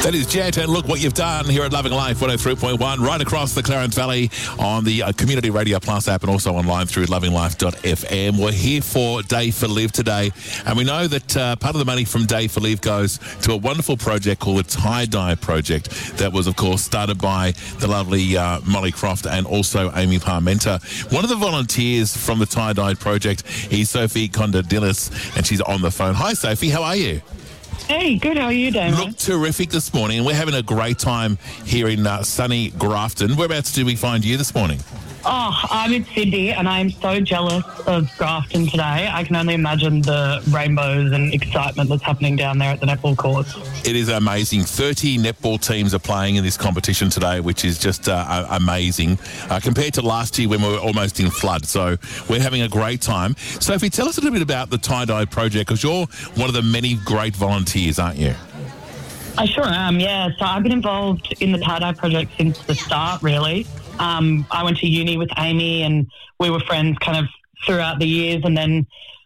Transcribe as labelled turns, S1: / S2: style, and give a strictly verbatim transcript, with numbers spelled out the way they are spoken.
S1: That is Jet, and look what you've done here at Loving Life one oh three point one, right across the Clarence Valley on the uh, Community Radio Plus app and also online through loving life dot f m. We're here for Day for Live today, and we know that uh, part of the money from Day for Live goes to a wonderful project called the Tie-Dye Project that was, of course, started by the lovely uh, Molly Croft and also Amy Parmenter. One of the volunteers from the Tie-Dye Project is Sophie Condadilis, and she's on the phone. Hi, Sophie. How are you?
S2: Hey, good. How are you, Damon?
S1: Look terrific this morning, and we're having a great time here in uh, sunny Grafton. Whereabouts do we find you this morning?
S2: Oh, I'm in Sydney, and I'm so jealous of Grafton today. I can only imagine the rainbows and excitement that's happening down there at the netball courts.
S1: It is amazing. thirty netball teams are playing in this competition today, which is just uh, amazing uh, compared to last year when we were almost in flood. So we're having a great time. Sophie, tell us a little bit about the Tie-Dye Project, because you're one of the many great volunteers, aren't you?
S2: I sure am, yeah. So I've been involved in the Tie-Dye Project since the start, really. Um, I went to uni with Amy, and we were friends kind of throughout the years, and then